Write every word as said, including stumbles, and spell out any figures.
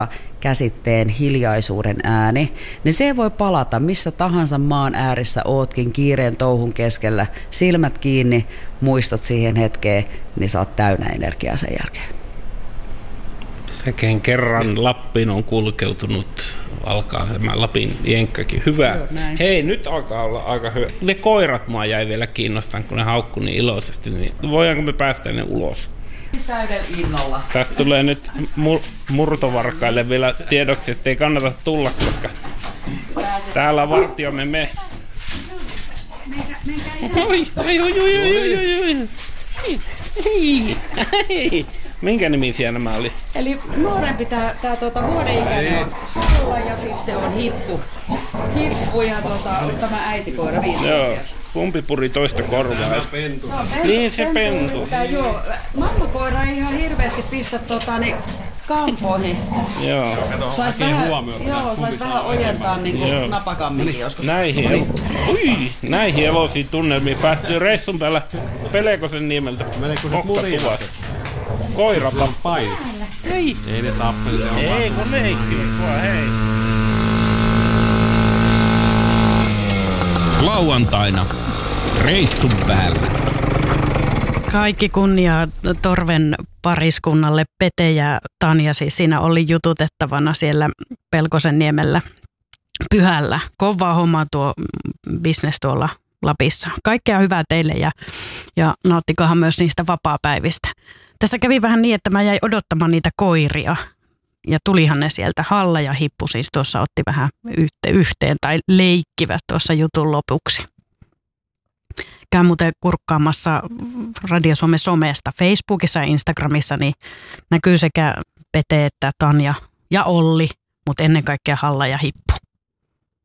käsitteen hiljaisuuden ääni, niin se voi palata missä tahansa maan äärissä ootkin kiireen touhun keskellä, silmät kiinni, muistot siihen hetkeen, niin sä oot täynnä energiaa sen jälkeen. Sekin kerran Lappiin on kulkeutunut, alkaa tämä Lapin jenkkäkin. Hyvä. Joo, hei, nyt alkaa olla aika hyvä. Ne koirat mua jäi vielä kiinnostaan, kun ne haukkui niin iloisesti, niin voidaanko me päästä ne ulos? Täydellä innolla. Tästä tulee nyt mur- murtovarkaille vielä tiedoksi, ettei kannata tulla, koska täällä vartiomme me. Oi, oi, oi, oi, oi, oi, oi. Hei. Minkä nimisiä nämä oli? Eli nuorempi tää, tää tuota, vuodenikäinen on Halla ja sitten on Hippu. Hippu ja tuota, tämä äitikoira viisi. Joo, kumpi puri toista korvaa? Se pentu. Niin se pentu. pentu. Joo, mammakoira ei ihan hirveästi pistä tota, niin, kampoihin. Joo. Sais vähän, joo, sais vähän ojentaa niin kuin napakamminkin joskus. Näihin, ui, näihin elosiin tunnelmiin päättyy reissun päällä Pelekosen niemeltä. Kokkatuvassa. Koira tappaa. Ei. Ei ne tappeli, se on Ei, kun leikkivät sua, hei. Lauantaina reissun päällä. Kaikki kunnia Torven pariskunnalle. Pete ja Tanja siis siinä oli jututettavana siellä Pelkosenniemellä Pyhällä. Kova homma tuo business tuolla Lapissa. Kaikkea hyvää teille ja, ja nauttikahan myös niistä vapaapäivistä. Tässä kävi vähän niin, että mä jäin odottamaan niitä koiria ja tulihan ne sieltä. Halla ja Hippu siis tuossa otti vähän yhteen tai leikkivät tuossa jutun lopuksi. Käyn muuten kurkkaamassa Radio Suomen somesta, Facebookissa ja Instagramissa, niin näkyy sekä Pete että Tanja ja Olli, mutta ennen kaikkea Halla ja Hippu.